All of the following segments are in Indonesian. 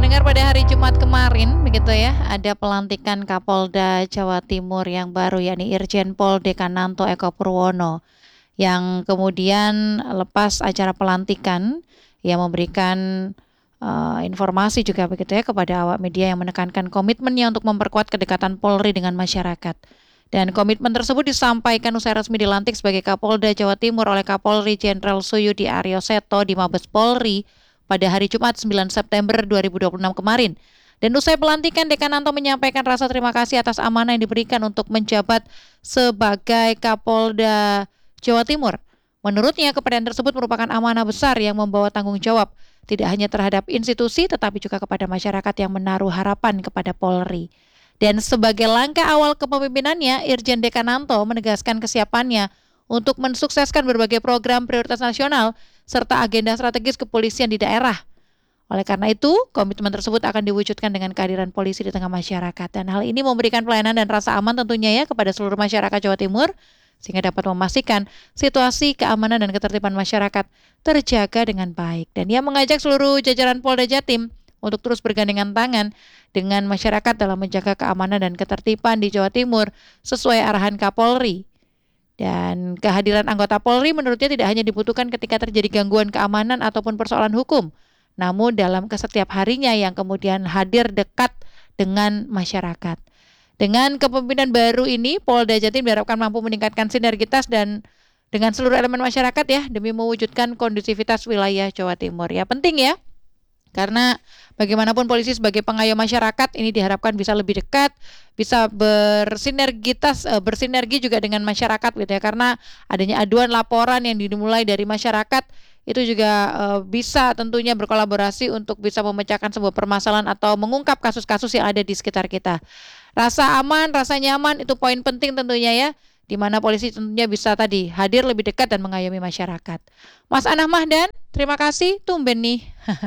pendengar, pada hari Jumat kemarin begitu ya, ada pelantikan Kapolda Jawa Timur yang baru, yakni Irjen Pol Dekananto Eko Purwono, yang kemudian lepas acara pelantikan yang memberikan informasi juga begitu ya kepada awak media yang menekankan komitmennya untuk memperkuat kedekatan Polri dengan masyarakat. Dan komitmen tersebut disampaikan usai resmi dilantik sebagai Kapolda Jawa Timur oleh Kapolri Jenderal Suyudi Aryoseto di Mabes Polri pada hari Jumat 9 September 2026 kemarin. Dan usai pelantikan, Dekananto menyampaikan rasa terima kasih atas amanah yang diberikan untuk menjabat sebagai Kapolda Jawa Timur. Menurutnya, kepercayaan tersebut merupakan amanah besar yang membawa tanggung jawab, tidak hanya terhadap institusi, tetapi juga kepada masyarakat yang menaruh harapan kepada Polri. Dan sebagai langkah awal kepemimpinannya, Irjen Dekananto menegaskan kesiapannya untuk mensukseskan berbagai program prioritas nasional serta agenda strategis kepolisian di daerah. Oleh karena itu, komitmen tersebut akan diwujudkan dengan kehadiran polisi di tengah masyarakat. Dan hal ini memberikan pelayanan dan rasa aman tentunya ya kepada seluruh masyarakat Jawa Timur, sehingga dapat memastikan situasi keamanan dan ketertiban masyarakat terjaga dengan baik. Dan ia mengajak seluruh jajaran Polda Jatim untuk terus bergandengan tangan dengan masyarakat dalam menjaga keamanan dan ketertiban di Jawa Timur sesuai arahan Kapolri. Dan kehadiran anggota Polri menurutnya tidak hanya dibutuhkan ketika terjadi gangguan keamanan ataupun persoalan hukum, namun dalam setiap harinya yang kemudian hadir dekat dengan masyarakat. Dengan kepemimpinan baru ini, Polda Jatim diharapkan mampu meningkatkan sinergitas dan dengan seluruh elemen masyarakat ya, demi mewujudkan kondusivitas wilayah Jawa Timur. Ya, penting ya. Karena bagaimanapun polisi sebagai pengayom masyarakat ini diharapkan bisa lebih dekat, bisa bersinergi juga dengan masyarakat gitu ya. Karena adanya aduan laporan yang dimulai dari masyarakat itu juga bisa tentunya berkolaborasi untuk bisa memecahkan sebuah permasalahan atau mengungkap kasus-kasus yang ada di sekitar kita. Rasa aman, rasa nyaman itu poin penting tentunya ya, di mana polisi tentunya bisa tadi hadir lebih dekat dan mengayomi masyarakat. Mas Anah Mahdan, terima kasih, tumben nih.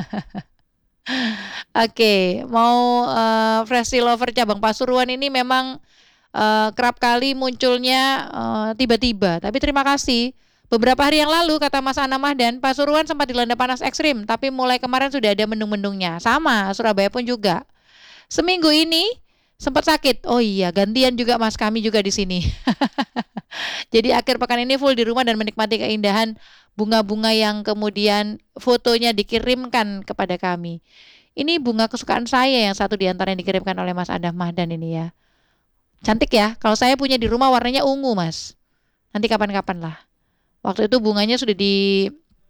Oke, mau Freshly Lover cabang Pasuruan ini memang kerap kali munculnya tiba-tiba. Tapi terima kasih. Beberapa hari yang lalu kata Mas Ana Mahdan, Pasuruan sempat dilanda panas ekstrim, tapi mulai kemarin sudah ada mendung-mendungnya. Sama, Surabaya pun juga. Seminggu ini sempat sakit. Oh iya, gantian juga Mas, kami juga di sini. Jadi akhir pekan ini full di rumah dan menikmati keindahan bunga-bunga yang kemudian fotonya dikirimkan kepada kami. Ini bunga kesukaan saya yang satu di antara yang dikirimkan oleh Mas Adam Mahdan ini ya. Cantik ya. Kalau saya punya di rumah warnanya ungu, Mas. Nanti kapan-kapan lah. Waktu itu bunganya sudah di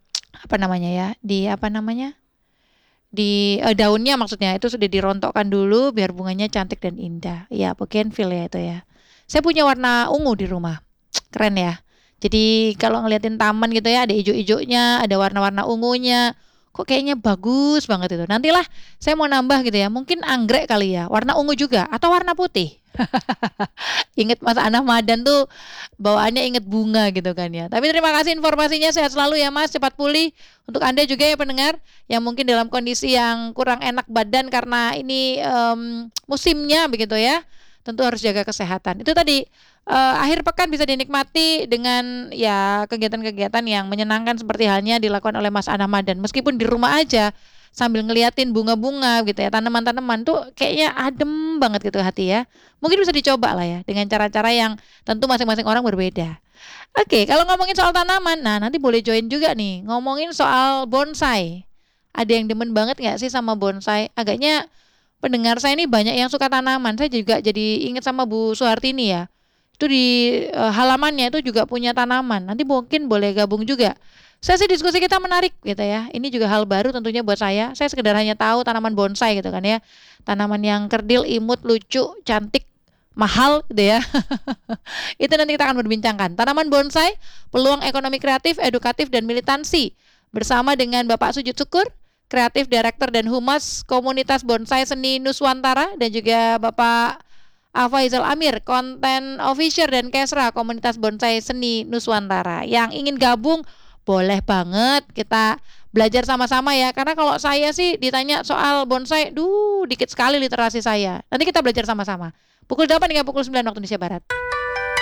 daunnya maksudnya itu sudah dirontokkan dulu biar bunganya cantik dan indah. Ya, bougainville ya itu ya. Saya punya warna ungu di rumah. Keren ya. Jadi kalau ngeliatin taman gitu ya, ada hijau-hijaunya, ada warna-warna ungunya. Kok kayaknya bagus banget itu. Nantilah saya mau nambah gitu ya. Mungkin anggrek kali ya, warna ungu juga atau warna putih. Ingat Mas Anah Madan tuh bawaannya inget bunga gitu kan ya. Tapi terima kasih informasinya, sehat selalu ya Mas, cepat pulih. Untuk Anda juga ya pendengar yang mungkin dalam kondisi yang kurang enak badan karena ini musimnya begitu ya. Tentu harus jaga kesehatan. Itu tadi akhir pekan bisa dinikmati dengan ya kegiatan-kegiatan yang menyenangkan seperti halnya dilakukan oleh Mas Anah Madan. Meskipun di rumah aja sambil ngeliatin bunga-bunga gitu ya, tanaman-tanaman tuh kayaknya adem banget gitu hati ya. Mungkin bisa dicoba lah ya dengan cara-cara yang tentu masing-masing orang berbeda. Oke, kalau ngomongin soal tanaman, nah nanti boleh join juga nih ngomongin soal bonsai. Ada yang demen banget nggak sih sama bonsai? Agaknya pendengar saya ini banyak yang suka tanaman. Saya juga jadi ingat sama Bu Suhartini ya. Itu di halamannya itu juga punya tanaman. Nanti mungkin boleh gabung juga. Sesi diskusi kita menarik gitu ya. Ini juga hal baru tentunya buat saya. Saya sekedar hanya tahu tanaman bonsai gitu kan ya. Tanaman yang kerdil, imut, lucu, cantik, mahal gitu ya. Itu nanti kita akan berbincangkan. Tanaman bonsai, peluang ekonomi kreatif, edukatif, dan militansi. Bersama dengan Bapak Sujud Syukur, Kreatif Director dan Humas Komunitas Bonsai Seni Nuswantara, dan juga Bapak Faizal Amir, Content Officer dan Kesra Komunitas Bonsai Seni Nuswantara. Yang ingin gabung boleh banget kita belajar sama-sama ya. Karena kalau saya sih ditanya soal bonsai, dikit sekali literasi saya. Nanti kita belajar sama-sama. Pukul 8 hingga pukul 9 waktu Indonesia Barat.